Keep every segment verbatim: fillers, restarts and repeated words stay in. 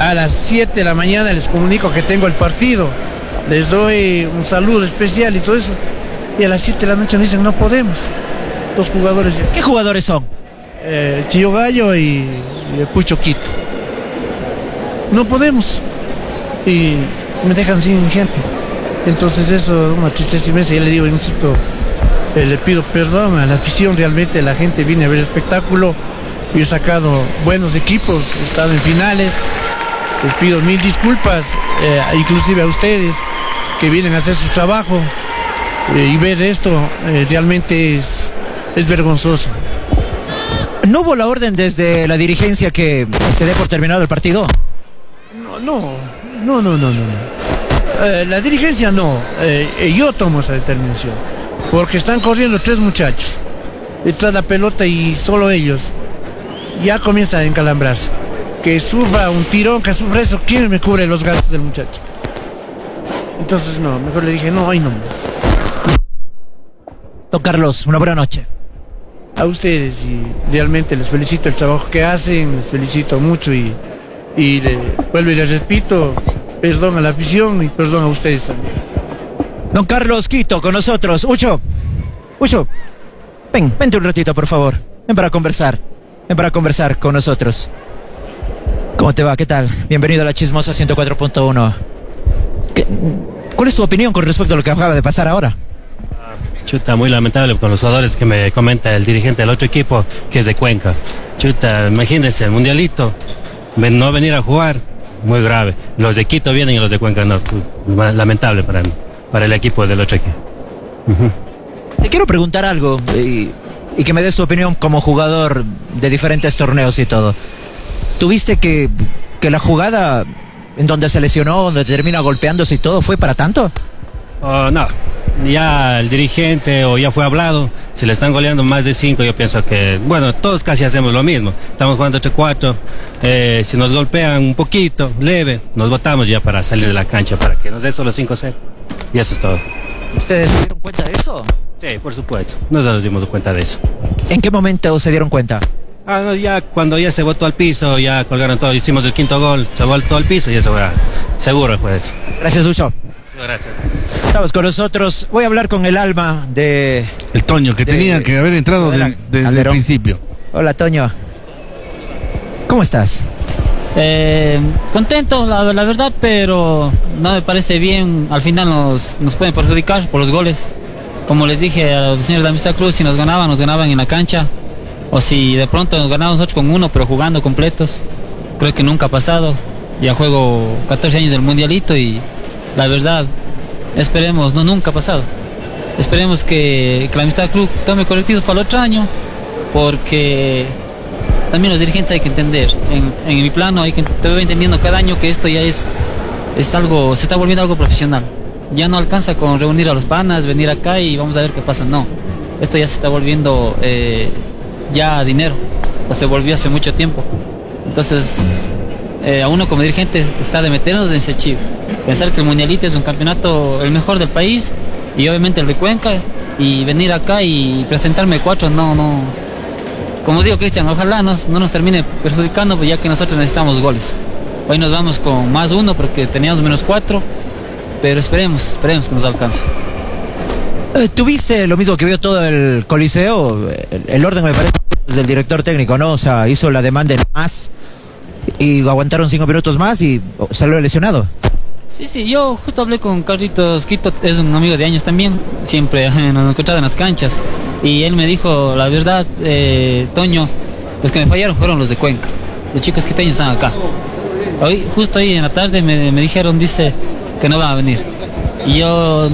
A las siete de la mañana les comunico que tengo el partido. Les doy un saludo especial y todo eso. Y a las siete de la noche me dicen, no podemos. Los jugadores. ¿Qué jugadores son? Eh, Chillo Gallo y, y el Pucho Quito. No podemos. Y me dejan sin gente. Entonces eso, una tristeza inmensa. Ya le digo, insisto, eh, le pido perdón a la afición. Realmente la gente viene a ver el espectáculo. Yo he sacado buenos equipos, he estado en finales. Les pido mil disculpas, eh, inclusive a ustedes que vienen a hacer su trabajo, eh, y ver esto eh, realmente es, es vergonzoso. ¿No hubo la orden desde la dirigencia que se dé por terminado el partido? No, no, no, no, no, no. Eh, la dirigencia no, eh, yo tomo esa determinación, porque están corriendo tres muchachos detrás de la pelota y solo ellos. Ya comienza a encalambrarse. Que suba un tirón, que sufra eso, ¿quién me cubre los gastos del muchacho? Entonces no, mejor le dije, no, hoy no más. Don Carlos, una buena noche. A ustedes, y realmente les felicito el trabajo que hacen, les felicito mucho y, y le, vuelvo y les repito, perdón a la afición y perdón a ustedes también. Don Carlos Quito con nosotros. Ucho, Ucho, ven, vente un ratito por favor, ven para conversar, ven para conversar con nosotros. ¿Cómo te va? ¿Qué tal? Bienvenido a La Chismosa ciento cuatro punto uno. ¿Cuál es tu opinión con respecto a lo que acaba de pasar ahora? Chuta, muy lamentable con los jugadores que me comenta el dirigente del otro equipo, que es de Cuenca. Chuta, imagínense, el mundialito, no venir a jugar, muy grave. Los de Quito vienen y los de Cuenca no. Lamentable para mí, para el equipo del otro equipo. Uh-huh. Te quiero preguntar algo y, y que me des tu opinión como jugador de diferentes torneos y todo. ¿Tuviste que, que la jugada en donde se lesionó, donde termina golpeándose y todo, fue para tanto? Oh, no, ya el dirigente o ya fue hablado, si le están goleando más de cinco, yo pienso que, bueno, todos casi hacemos lo mismo. Estamos jugando entre cuatro, eh, si nos golpean un poquito, leve, nos botamos ya para salir de la cancha, para que nos dé solo cinco cero. Y eso es todo. ¿Ustedes se dieron cuenta de eso? Sí, por supuesto, nosotros nos dimos cuenta de eso. ¿En qué momento se dieron cuenta? Ah, no, ya cuando ya se botó al piso, ya colgaron todo, hicimos el quinto gol, se botó al piso y eso era seguro fue eso. Gracias, Ucho. Gracias. Estamos con nosotros, voy a hablar con el alma de... El Toño, que de, tenía que haber entrado de, de, desde el principio. Hola, Toño. ¿Cómo estás? Eh, contento, la, la verdad, pero no me parece bien. Al final nos, nos pueden perjudicar por los goles. Como les dije a los señores de Amistad Club, si nos ganaban, nos ganaban en la cancha. O si de pronto nos ganamos nosotros con uno, pero jugando completos. Creo que nunca ha pasado. Ya juego catorce años del mundialito y la verdad, esperemos, no, nunca ha pasado. Esperemos que, que la Amistad Club tome correctivos para el otro año, porque también los dirigentes hay que entender. En, en mi plano hay que te voy entendiendo cada año que esto ya es, es algo, se está volviendo algo profesional. Ya no alcanza con reunir a los panas, venir acá y vamos a ver qué pasa. No, esto ya se está volviendo eh, ya dinero, o se volvió hace mucho tiempo. Entonces, eh, a uno como dirigente está de meternos en ese chip. Pensar que el mundialito es un campeonato el mejor del país y obviamente el de Cuenca, y venir acá y presentarme cuatro, no, no. Como digo, Cristian, ojalá nos, no nos termine perjudicando, pues ya que nosotros necesitamos goles. Hoy nos vamos con más uno porque teníamos menos cuatro, pero esperemos, esperemos que nos alcance. Eh, ¿Tuviste lo mismo que vio todo el Coliseo? El, el orden me parece del director técnico, ¿no? O sea, hizo la demanda en más y aguantaron cinco minutos más y salió lesionado. Sí, sí, yo justo hablé con Carlitos Quito, es un amigo de años también, siempre nos encontraba en las canchas, y él me dijo, la verdad, eh, Toño, los que me fallaron fueron los de Cuenca, los chicos quiteños están acá. Hoy, justo hoy en la tarde me, me dijeron, dice, que no van a venir. Y yo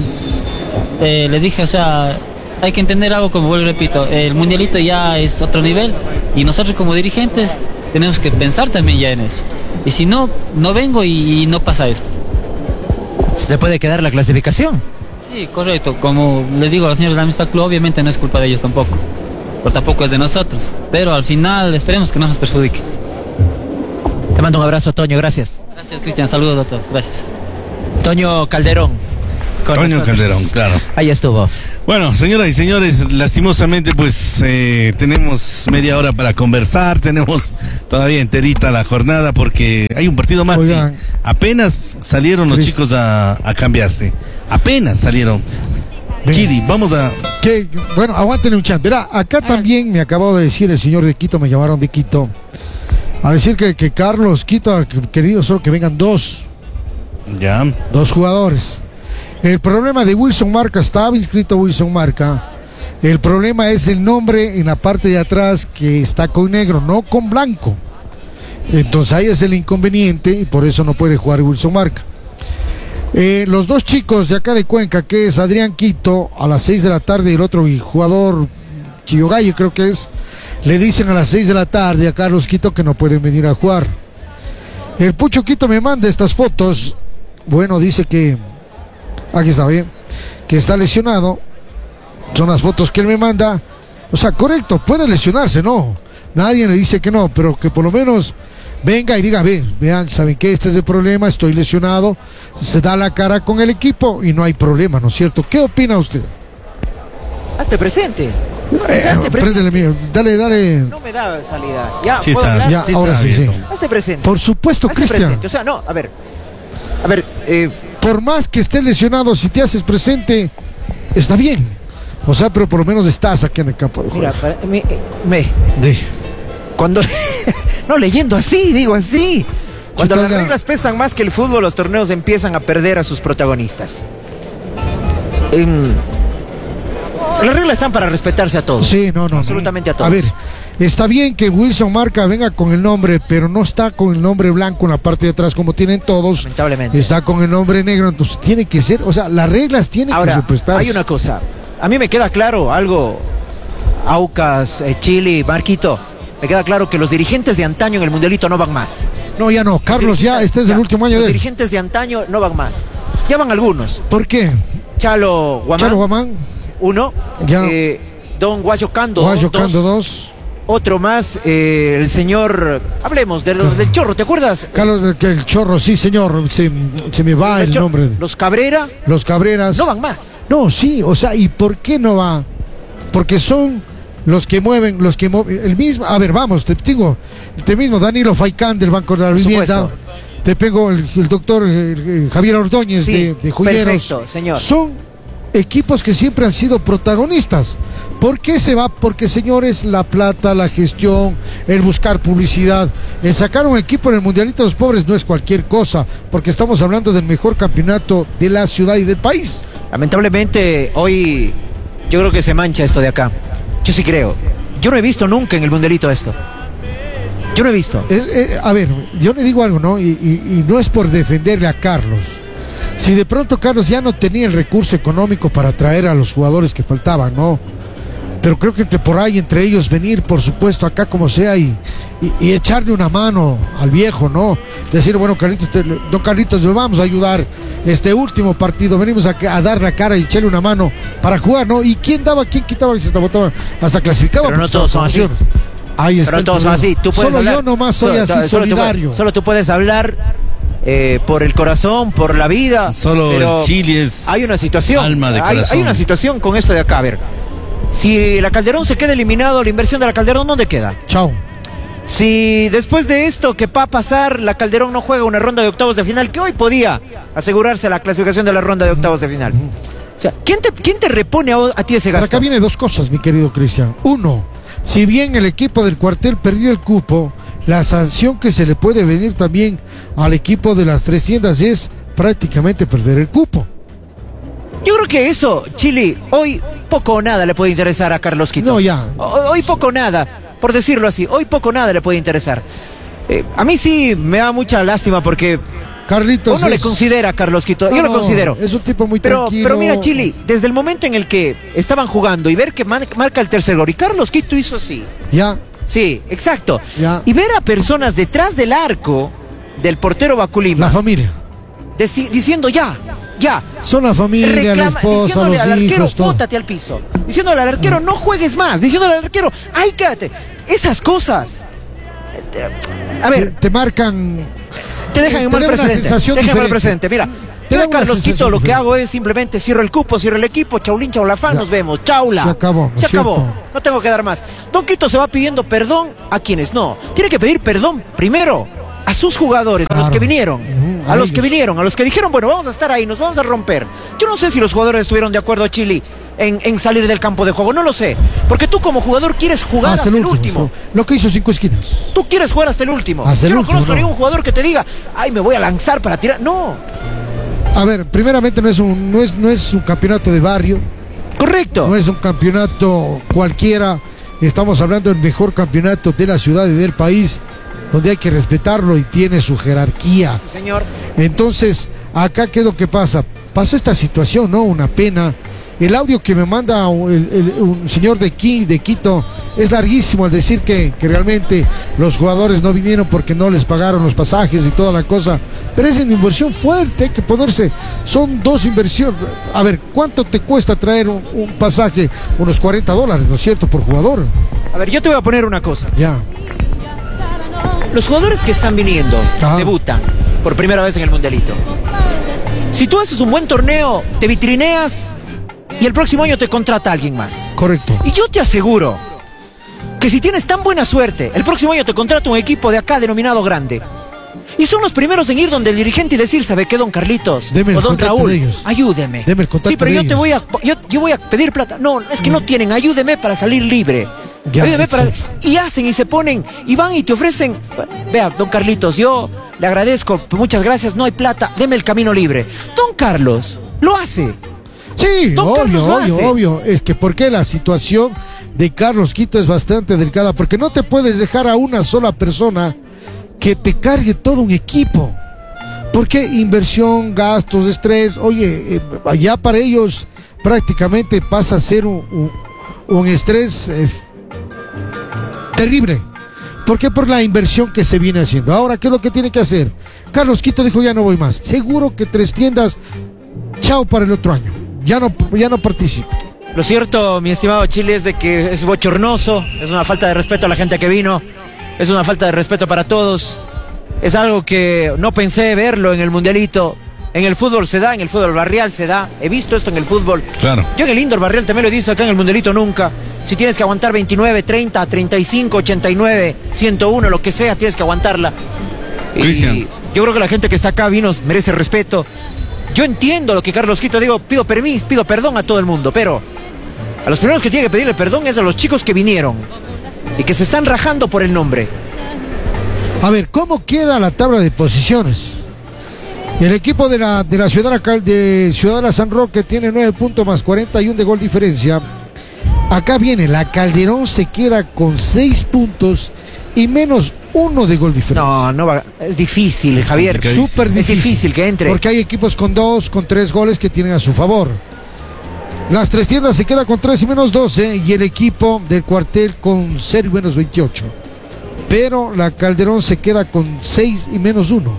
eh, le dije, o sea, hay que entender algo, como vuelvo y repito, el mundialito ya es otro nivel, y nosotros como dirigentes tenemos que pensar también ya en eso. Y si no, no vengo y, y no pasa esto. ¿Se le puede quedar la clasificación? Sí, correcto. Como les digo a los señores de la Amistad Club, obviamente no es culpa de ellos tampoco, pero tampoco es de nosotros. Pero al final esperemos que no nos perjudique. Te mando un abrazo, Toño, gracias. Gracias, Cristian, saludos a todos, gracias. Toño Calderón. Toño nosotros. Calderón, claro. Ahí estuvo. Bueno, señoras y señores, lastimosamente pues eh, tenemos media hora para conversar, tenemos todavía enterita la jornada porque hay un partido más. Sí. Apenas salieron los chicos a, a cambiarse, apenas salieron. Venga. Chili, vamos a... Que, bueno, aguántenle un chance. Verá, acá también me acabó de decir el señor de Quito, me llamaron de Quito, a decir que, que Carlos Quito ha querido solo que vengan dos. Ya. Dos jugadores. El problema de Wilson Marca, estaba inscrito Wilson Marca. El problema es el nombre en la parte de atrás que está con negro, no con blanco. Entonces ahí es el inconveniente y por eso no puede jugar Wilson Marca. Eh, los dos chicos de acá de Cuenca, que es Adrián Quito, a las seis de la tarde, y el otro jugador, Chillogallo creo que es, le dicen a las seis de la tarde a Carlos Quito que no pueden venir a jugar. El Pucho Quito me manda estas fotos. Bueno, dice que... Aquí está bien, que está lesionado. Son las fotos que él me manda. O sea, correcto, puede lesionarse, no. Nadie le dice que no, pero que por lo menos venga y diga, ven, vean, ¿saben qué? Este es el problema, estoy lesionado. Se da la cara con el equipo y no hay problema, ¿no es cierto? ¿Qué opina usted? Hazte presente. Eh, Hazte presente. Mío. Dale, dale. No me da salida. Ya, sí ¿puedo está, hablar? Ya, sí ahora está sí, sí. Hazte presente. Por supuesto, Cristian. O sea, no, a ver. A ver, eh... por más que estés lesionado, si te haces presente, está bien. O sea, pero por lo menos estás aquí en el campo de juego. Mira, para, me, me de. Cuando no, leyendo así, digo así. Cuando las Chutaga. reglas pesan más que el fútbol, los torneos empiezan a perder a sus protagonistas. Eh, las reglas están para respetarse a todos. Sí, no, no. Absolutamente no. a todos. A ver, está bien que Wilson Marca venga con el nombre, pero no está con el nombre blanco en la parte de atrás como tienen todos. Lamentablemente. Está con el nombre negro, entonces tiene que ser, o sea, las reglas tienen Ahora, que respetarse. hay una cosa. A mí me queda claro algo, Aucas, eh, Chili, Marquito. Me queda claro que los dirigentes de antaño en el Mundialito no van más. No, ya no. Carlos, ya, este es ya, el último año los de él. Los dirigentes de antaño no van más. Ya van algunos. ¿Por qué? Chalo Guamán. Chalo Guamán. Uno. Ya. Eh, Don Guayo Cando. Guayo dos. Cando, dos. Otro más, eh, el señor... Hablemos de los del Chorro, ¿te acuerdas? Carlos, que el Chorro, sí, señor. Se, se me va el, el nombre. Los Cabrera. Los Cabreras. No van más. No, sí, o sea, ¿y por qué no va? Porque son los que mueven, los que mueven, el mismo, a ver, vamos, te digo, te mismo, Danilo Faicán del Banco de la Vivienda, te pego el, el doctor el, el Javier Ordóñez sí, de, de Joyeros. Perfecto, señor. Son equipos que siempre han sido protagonistas. ¿Por qué se va? Porque, señores, la plata, la gestión, el buscar publicidad, el sacar un equipo en el Mundialito de los Pobres no es cualquier cosa, porque estamos hablando del mejor campeonato de la ciudad y del país. Lamentablemente, hoy yo creo que se mancha esto de acá. Yo sí creo. Yo no he visto nunca en el Mundialito esto. Yo no he visto. Es, eh, a ver, yo le digo algo, ¿no? Y, y, y no es por defenderle a Carlos. Si de pronto Carlos ya no tenía el recurso económico para traer a los jugadores que faltaban, ¿no? Pero creo que entre por ahí, entre ellos, venir, por supuesto, acá como sea y, y, y echarle una mano al viejo, ¿no? Decir, bueno, Carlitos, te, don Carlitos, le vamos a ayudar este último partido, venimos a, a dar la cara y echarle una mano para jugar, ¿no? ¿Y quién daba, quién quitaba y se votaba? Hasta clasificaba. Pero no todos son así. Ahí está. Pero no todos son así. Tú puedes solo hablar, yo nomás soy solo, así solo solidario. Tú, solo tú puedes hablar eh, por el corazón, por la vida. Solo pero el Chile es hay una situación. Alma de hay, corazón. hay una situación con esto de acá. A ver, si la Calderón se queda eliminado, la inversión de la Calderón, ¿dónde queda? Chao. Si después de esto que va a pasar, la Calderón no juega una ronda de octavos de final, que hoy podía asegurarse la clasificación de la ronda de octavos de final. O sea, ¿quién te, quién te repone a, a ti ese gasto? Por acá viene dos cosas, mi querido Cristian. Uno, si bien el equipo del cuartel perdió el cupo, la sanción que se le puede venir también al equipo de las tres tiendas es prácticamente perder el cupo. Yo creo que eso, Chili, hoy poco o nada le puede interesar a Carlos Quito. No, ya. Hoy poco o nada, por decirlo así, hoy poco o nada le puede interesar. Eh, a mí sí me da mucha lástima porque Carlitos uno es... le considera a Carlos Quito, no, yo lo considero. Es un tipo muy pero, tranquilo. Pero mira, Chili, desde el momento en el que estaban jugando y ver que man, marca el tercer gol y Carlos Quito hizo así. Ya. Sí, exacto. Ya. Y ver a personas detrás del arco del portero Baculima. La familia. Deci diciendo ya, ya. Son la familia, Reclama, la esposa, diciéndole los al arquero, hijos, todo. bótate al piso. Diciéndole al arquero, no juegues más. Diciéndole al arquero, ay, quédate. Esas cosas. A ver. Te, te marcan. Te dejan en mal precedente. Te dejan en mal precedente. Mira, Yo de Carlos Quito lo que hago es simplemente cierro el cupo, cierro el equipo, chaulín, chaulafán, nos vemos, chaula. Se acabó. Se acabó, no tengo que dar más. Don Quito se va pidiendo perdón a quienes no. Tiene que pedir perdón primero a sus jugadores, a los que vinieron, a los que vinieron, a los que dijeron, bueno, vamos a estar ahí, nos vamos a romper. Yo no sé si los jugadores estuvieron de acuerdo, Chili, en, en salir del campo de juego, no lo sé. Porque tú como jugador quieres jugar hasta, hasta el último. último. Lo que hizo Cinco Esquinas. Tú quieres jugar hasta el último. Hasta el Yo no último, conozco a no. ningún jugador que te diga, ay, me voy a lanzar para tirar. No. A ver, primeramente no es un, no es, no es un campeonato de barrio. Correcto. No es un campeonato cualquiera. Estamos hablando del mejor campeonato de la ciudad y del país, donde hay que respetarlo y tiene su jerarquía. Sí, señor. Entonces, acá, ¿qué es lo que pasa? Pasó esta situación, ¿no? Una pena. El audio que me manda el, el, un señor de, Qui, de Quito es larguísimo al decir que, que realmente los jugadores no vinieron porque no les pagaron los pasajes y toda la cosa. Pero es una inversión fuerte, hay que ponerse. Son dos inversiones. A ver, ¿cuánto te cuesta traer un, un pasaje? Unos cuarenta dólares, ¿no es cierto? Por jugador. A ver, yo te voy a poner una cosa. Ya. Los jugadores que están viniendo, Ajá. debutan por primera vez en el Mundialito. Si tú haces un buen torneo, te vitrineas y el próximo año te contrata alguien más. Correcto. Y yo te aseguro que si tienes tan buena suerte, el próximo año te contrata un equipo de acá denominado grande. Y son los primeros en ir donde el dirigente y decir, ¿sabe qué, don Carlitos? Deme el o don contacto Raúl, de ellos. ayúdeme. Deme el contacto sí, pero de yo ellos. te voy a yo, yo voy a pedir plata. No, es que no tienen, ayúdeme para salir libre. Ya, ayúdeme para... exacto. Y hacen y se ponen, y van y te ofrecen, vea, don Carlitos, yo le agradezco, muchas gracias, no hay plata, deme el camino libre. Don Carlos lo hace. Sí, Don obvio, Carlos lo obvio, hace. obvio. Es que porque la situación de Carlos Quito es bastante delicada, porque no te puedes dejar a una sola persona que te cargue todo un equipo. Porque inversión, gastos, estrés, oye, eh, allá para ellos prácticamente pasa a ser un, un, un estrés eh, terrible. ¿Por qué? Por la inversión que se viene haciendo. Ahora, ¿qué es lo que tiene que hacer? Carlos Quito dijo, ya no voy más. Seguro que tres tiendas, chao para el otro año. Ya no, ya no participo. Lo cierto, mi estimado Chile, es de que es bochornoso, es una falta de respeto a la gente que vino, es una falta de respeto para todos, es algo que no pensé verlo en el Mundialito. En el fútbol se da, en el fútbol barrial se da, he visto esto en el fútbol. Claro. Yo en el indoor barrial también lo he dicho, acá en el Mundialito nunca. Si tienes que aguantar veintinueve, treinta, treinta y cinco, ochenta y nueve, ciento uno, lo que sea, tienes que aguantarla. Cristian. Y yo creo que la gente que está acá vino merece respeto. Yo entiendo lo que Carlos Quito digo, pido permiso, pido perdón a todo el mundo, pero a los primeros que tiene que pedirle perdón es a los chicos que vinieron y que se están rajando por el nombre. A ver, ¿cómo queda la tabla de posiciones? El equipo de la, de la Ciudad de Ciudadela San Roque tiene nueve puntos más cuarenta y uno de gol diferencia. Acá viene, la Calderón se queda con seis puntos y menos uno de gol diferencia. No, no va, es difícil, Javier. Súper difícil. Es difícil que entre. Porque hay equipos con dos, con tres goles que tienen a su favor. Las tres tiendas se queda con tres y menos doce y el equipo del cuartel con cero y menos veintiocho. Pero la Calderón se queda con seis y menos uno.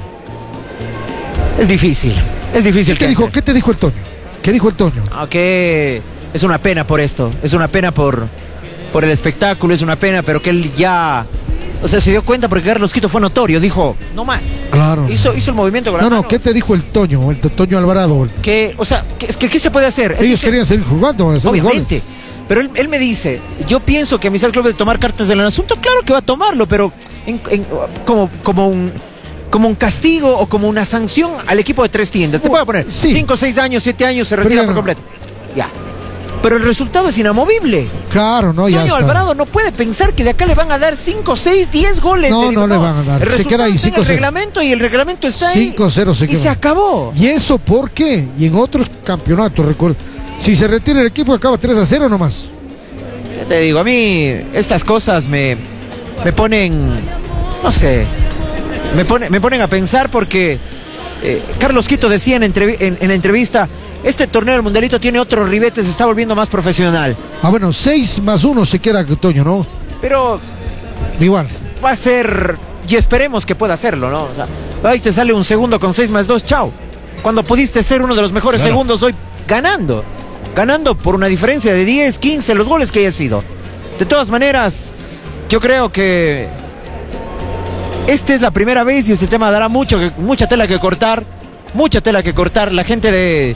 Es difícil, es difícil. ¿Qué te dijo, ¿Qué te dijo el Toño? ¿Qué dijo el Toño? Aunque es una pena por esto, es una pena por, por el espectáculo, es una pena, pero que él ya, o sea, se dio cuenta porque Carlos Quito fue notorio, dijo, no más. Claro. Hizo, hizo el movimiento con la No, no, mano. ¿qué te dijo el Toño? El Toño Alvarado. Que, o sea, que, es que ¿qué se puede hacer? Él Ellos dice, querían seguir jugando, hacer los obviamente. goles. Pero él, él me dice, yo pienso que Misal Club de tomar cartas del asunto, claro que va a tomarlo, pero en, en, como, como un como un castigo o como una sanción al equipo de tres tiendas. Te puedo poner Sí. cinco, seis años, siete años, se retira Pero por ya no. completo. Ya. Pero el resultado es inamovible. Claro, no, ya Toño está. Alvarado no puede pensar que de acá le van a dar cinco, seis, diez goles. No, Le digo, no le van a dar. El Se queda ahí resultado está en cinco el cero. reglamento y el reglamento está ahí. cinco cero se Y queda. se acabó. ¿Y eso por qué? Y en otros campeonatos, recuerdo, si se retira el equipo acaba tres a cero nomás. Ya te digo, a mí estas cosas me, me ponen, no sé, me, pone, me ponen a pensar porque eh, Carlos Quito decía en, entrev en, en la entrevista, este torneo del Mundialito tiene otros ribetes, se está volviendo más profesional. Ah, bueno, seis más uno se queda Toño, ¿no? Pero Igual. va a ser, y esperemos que pueda hacerlo, ¿no? O sea, ahí te sale un segundo con seis más dos, chao. Cuando pudiste ser uno de los mejores Claro. segundos hoy ganando. Ganando por una diferencia de diez, quince, los goles que haya sido. De todas maneras, yo creo que esta es la primera vez y este tema dará mucho, mucha tela que cortar. mucha tela que cortar. La gente de,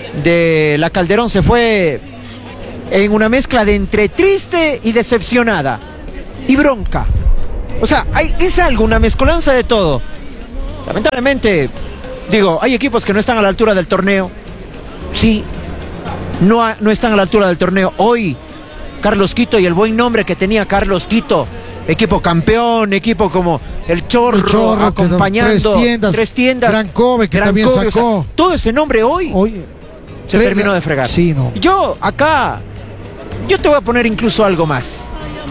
de la Calderón se fue en una mezcla de entre triste y decepcionada y bronca. O sea, hay, es algo, una mezcolanza de todo. Lamentablemente, digo, hay equipos que no están a la altura del torneo. Sí, no, a, no están a la altura del torneo. Hoy, Carlos Quito y el buen nombre que tenía Carlos Quito, equipo campeón, equipo como el Chorro, el Chorro acompañando, tres tiendas, tres tiendas, Gran Kobe, que Gran también Kobe, sacó. O sea, todo ese nombre hoy, hoy se tres, terminó de fregar. Sí, no. Yo acá, yo te voy a poner incluso algo más.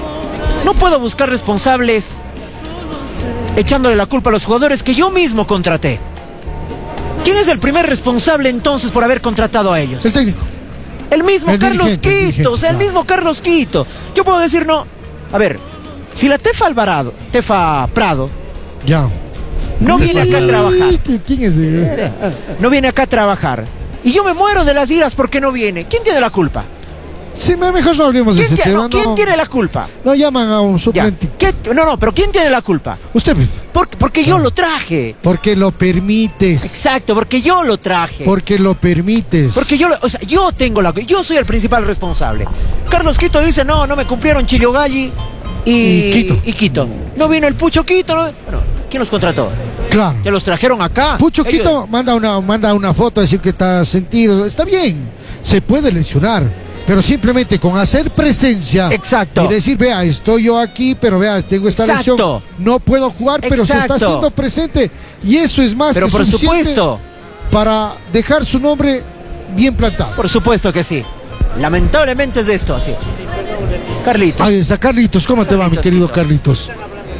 No puedo buscar responsables echándole la culpa a los jugadores que yo mismo contraté. ¿Quién es el primer responsable entonces por haber contratado a ellos? El técnico. El mismo el Carlos dirigente, Quito, el o sea, el mismo Carlos Quito. Yo puedo decir no. A ver, si la Tefa Alvarado, Tefa Prado, ya, no viene acá a trabajar. ¿Quién es ese? No viene acá a trabajar. Y yo me muero de las iras porque no viene. ¿Quién tiene la culpa? Sí, mejor no hablemos de ese tiene, tema. No, ¿Quién no. tiene la culpa? No llaman a un suplente. ¿Qué? No, no, pero ¿quién tiene la culpa? Usted. Porque, porque yo no. lo traje. Porque lo permites. Exacto, porque yo lo traje. Porque lo permites. Porque yo, o sea, yo tengo la, yo soy el principal responsable. Carlos Quito dice no, no me cumplieron Chilio Galli y, y Quito. Y Quito. No vino el Pucho Quito. No, bueno, ¿quién los contrató? Claro. Que los trajeron acá. Pucho Ellos... Quito manda una, manda una foto a decir que está sentido. Está bien, se puede lesionar. Pero simplemente con hacer presencia. Exacto. Y decir, vea, estoy yo aquí, pero vea, tengo esta Exacto. lesión. No puedo jugar, pero Exacto. se está haciendo presente. Y eso es más pero que por suficiente supuesto. para dejar su nombre bien plantado. Por supuesto que sí. Lamentablemente es de esto, así. Carlitos. Ahí está, Carlitos, ¿cómo Carlitos, te va, mi querido Quito. Carlitos?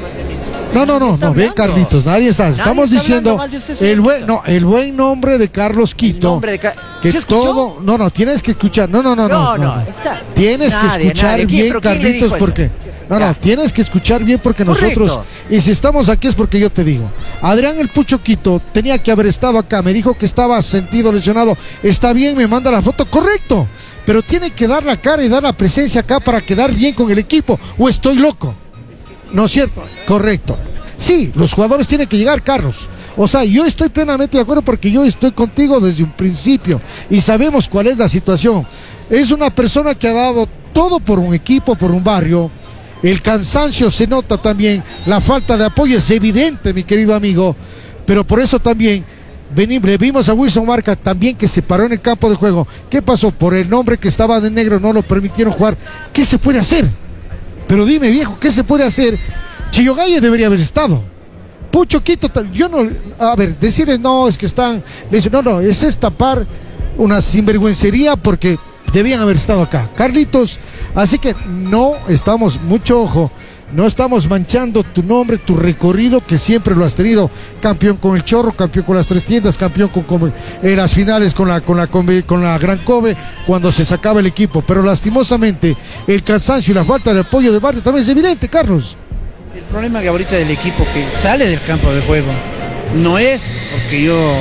No, no, no, no, ven Carlitos, nadie está. Nadie Estamos está diciendo usted, el buen, no, el buen nombre de Carlos Quito. Nombre de Ca que todo, no, no, tienes que escuchar. No, no, no, no. No, no, no está. Tienes nadie, que escuchar nadie. bien, ¿Quién, Carlitos, porque no, no, tienes que escuchar bien porque Correcto. nosotros y si estamos aquí es porque yo te digo. Adrián el Pucho Quito tenía que haber estado acá, me dijo que estaba sentido lesionado. Está bien, me manda la foto, correcto. Pero tiene que dar la cara y dar la presencia acá para quedar bien con el equipo. ¿O estoy loco? ¿No es cierto? Correcto. Sí, los jugadores tienen que llegar, Carlos. O sea, yo estoy plenamente de acuerdo porque yo estoy contigo desde un principio y sabemos cuál es la situación. Es una persona que ha dado todo por un equipo, por un barrio. El cansancio se nota también, la falta de apoyo es evidente, mi querido amigo. Pero por eso también venimos, le vimos a Wilson Marca también que se paró en el campo de juego. ¿Qué pasó? Por el nombre que estaba de negro no lo permitieron jugar. ¿Qué se puede hacer? Pero dime, viejo, ¿qué se puede hacer? Chillo Galli debería haber estado. Pucho Quito, yo no, a ver, decirles no, es que están, no, no, es estapar una sinvergüencería porque debían haber estado acá. Carlitos, así que no estamos, mucho ojo, no estamos manchando tu nombre, tu recorrido que siempre lo has tenido. Campeón con el Chorro, campeón con las tres tiendas, campeón con, con en las finales con la, con la, con, con la Gran Kobe cuando se sacaba el equipo. Pero lastimosamente el cansancio y la falta de apoyo de barrio también es evidente, Carlos. El problema que ahorita del equipo que sale del campo de juego no es porque yo,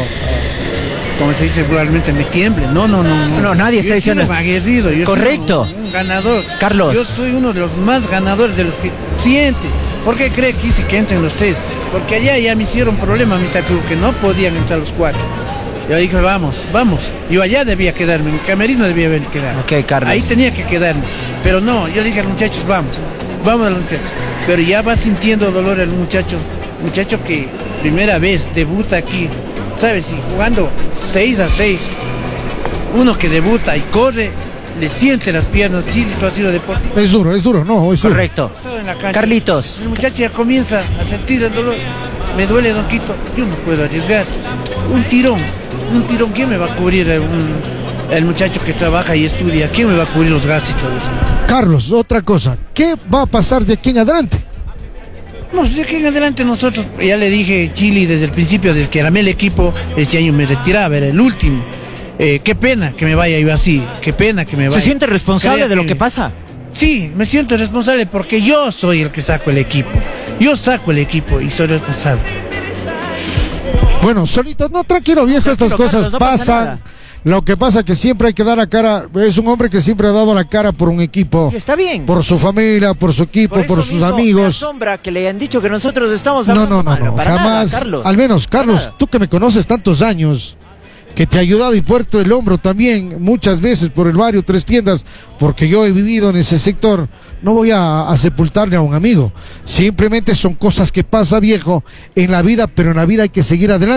como se dice vulgarmente, me tiemble. No, no, no. No, no nadie está diciendo. Yo soy aguerrido, yo Correcto. soy un, un ganador. Carlos. Yo soy uno de los más ganadores de los que siente. ¿Por qué cree que hice que entren los tres? Porque allá ya me hicieron problema, mister Club, que no podían entrar los cuatro. Yo dije, vamos, vamos. Yo allá debía quedarme, en el camerino debía haber quedado. Ok, Carlos. Ahí tenía que quedarme. Pero no, yo dije a los muchachos, vamos. Vamos a los muchachos. Pero ya va sintiendo dolor el muchacho. Muchacho que primera vez debuta aquí. ¿Sabes? Y jugando seis a seis. Uno que debuta y corre, le siente las piernas. Chilito ha sido deportivo. Es duro, es duro, no, es correcto. Duro. En la cancha. Carlitos. El muchacho ya comienza a sentir el dolor. Me duele, don Quito. Yo no puedo arriesgar. Un tirón. Un tirón. ¿Quién me va a cubrir? Un... El muchacho que trabaja y estudia, ¿quién me va a cubrir los gastos y todo eso? Carlos, otra cosa, ¿qué va a pasar de aquí en adelante? No, de aquí en adelante nosotros, ya le dije, Chili, desde el principio, desde que armé el equipo, este año me retiraba, era el último. Eh, qué pena que me vaya yo así, qué pena que me vaya. ¿Se siente responsable Crea de lo que... que pasa? Sí, me siento responsable porque yo soy el que saco el equipo. Yo saco el equipo y soy responsable. Bueno, solito, no, tranquilo viejo, tranquilo, estas cosas Carlos, no pasan. Pasa Lo que pasa que siempre hay que dar la cara, es un hombre que siempre ha dado la cara por un equipo. Y está bien. Por su familia, por su equipo, por, por sus mismo amigos. Me asombra que le hayan dicho que nosotros estamos No, hablando no, no, malo. no, Para jamás. nada, Carlos. Al menos, Carlos, Para tú que me conoces tantos años, que te ha ayudado y puesto el hombro también muchas veces por el barrio Tres Tiendas, porque yo he vivido en ese sector, no voy a, a sepultarle a un amigo. Simplemente son cosas que pasa, viejo, en la vida, pero en la vida hay que seguir adelante.